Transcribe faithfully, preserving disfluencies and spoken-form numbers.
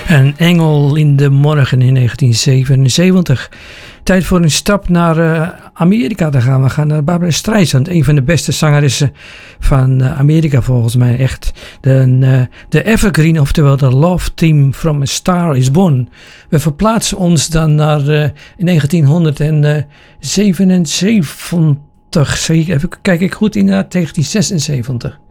Een engel in de morgen in negentien zevenenzeventig. Tijd voor een stap naar uh, Amerika te gaan. We gaan naar Barbra Streisand, een van de beste zangeressen van uh, Amerika volgens mij. Echt de, uh, de evergreen, oftewel de love theme from a Star is Born. We verplaatsen ons dan naar uh, negentien zevenenzeventig. Even, kijk ik goed in, uh, negentien zesenzeventig.